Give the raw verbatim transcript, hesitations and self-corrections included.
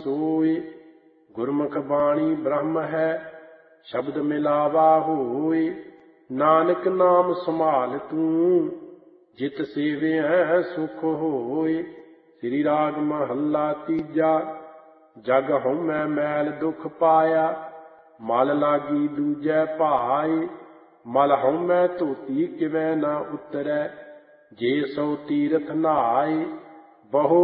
सोय। गुरमुख बाणी ब्रह्म है शब्द मिलावा होय। नानक नाम संभाल तू जित सेविया सुख होय। श्री राग महला तीजा। जग हउमੈ मैल दुख पाया मल लागी दूजै भाई। मल हउमੈ धोती किवै न उतरै जे सौ तीरथ नहाय। बहु